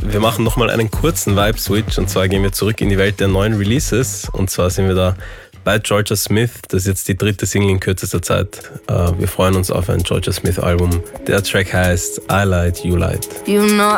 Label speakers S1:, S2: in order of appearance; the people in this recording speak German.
S1: wir machen nochmal einen kurzen Vibe-Switch und zwar gehen wir zurück in die Welt der neuen Releases und zwar sind wir da bei Jorja Smith. Das ist jetzt die 3. Single in kürzester Zeit. Wir freuen uns auf ein Jorja Smith Album. Der Track heißt I Lied, You Lied.
S2: You know